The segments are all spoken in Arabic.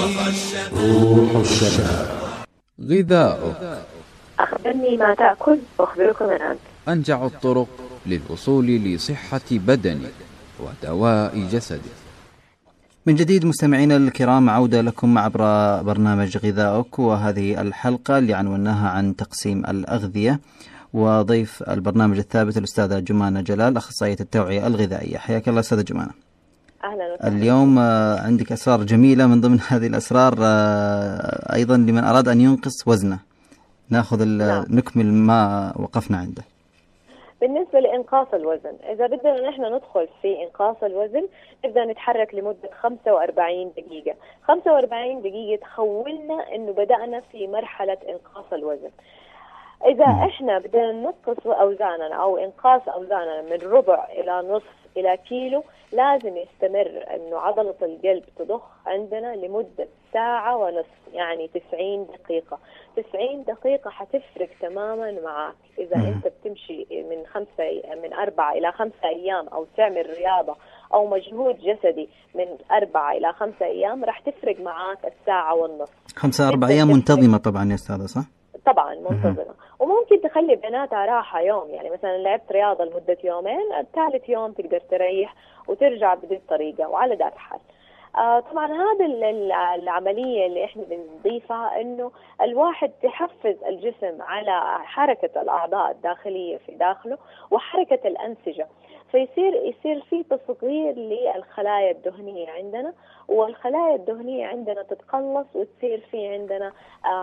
روح الشباب. غذاؤك. أخبرني ما تأكل وأخبرك من أنت. أنجع الطرق للوصول لصحة بدنك ودواء جسدك. من جديد مستمعينا الكرام، عودة لكم عبر برنامج غذاؤك، وهذه الحلقة اللي عنوناها عن تقسيم الأغذية، وضيف البرنامج الثابت الأستاذة جمانة جلال، أخصائية التوعية الغذائية. حياك الله أستاذة جمانة. أهلا وسهلا. اليوم عندك أسرار جميلة، من ضمن هذه الأسرار أيضا لمن أراد أن ينقص وزنه. نأخذ نكمل ما وقفنا عنده. بالنسبة لإنقاص الوزن، إذا بدنا نحن ندخل في إنقاص الوزن نبدأ نتحرك لمدة 45 دقيقة. 45 دقيقة تخولنا إنه بدأنا في مرحلة إنقاص الوزن. إذا إحنا بدنا ننقص أوزاننا أو إنقاص أوزاننا من ربع إلى نصف إلى كيلو، لازم يستمر إنه عضلة القلب تضخ عندنا لمدة ساعة ونصف، يعني 90 دقيقة. 90 دقيقة حتفرق تماما معك. إذا أنت بتمشي من 4 إلى 5 أيام، أو تعمل رياضة أو مجهود جسدي من 4 إلى 5 أيام، راح تفرق معك الساعة والنصف. 5-4 أيام منتظمة طبعا يا أستاذة، صح؟ طبعا منتظمة. وممكن تخلي بيناتها راحة يوم، يعني مثلا لعبت رياضة لمدة يومين، الثالث يوم تقدر تريح وترجع بهذه الطريقة، وعلى ذات حال. طبعا هذا العملية اللي احنا بنضيفها، انه الواحد تحفز الجسم على حركة الأعضاء الداخلية في داخله وحركة الأنسجة، فيصير في تصغير للخلايا الدهنية عندنا، والخلايا الدهنية عندنا تتقلص وتصير في عندنا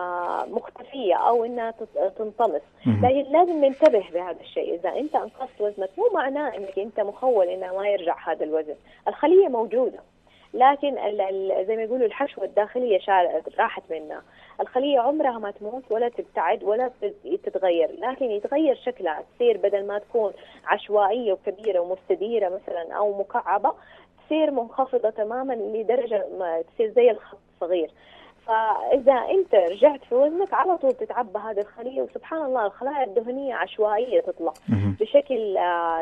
مختفية أو إنها تنطمس. لكن لازم ننتبه بهذا الشيء. إذا أنت أنقصت وزنك مو معناه إنك أنت مخول إنه ما يرجع هذا الوزن. الخلية موجودة، لكن زي ما يقولوا الحشوة الداخلية راحت منها. الخلية عمرها ما تموت ولا تبتعد ولا تتغير، لكن يتغير شكلها، تصير بدل ما تكون عشوائية وكبيرة ومستديرة مثلا أو مكعبة، تصير منخفضة تماما لدرجة ما تصير زي الخط صغير. فإذا أنت رجعت في وزنك على طول تتعبى هذه الخلية، وسبحان الله الخلايا الدهنية عشوائية تطلع بشكل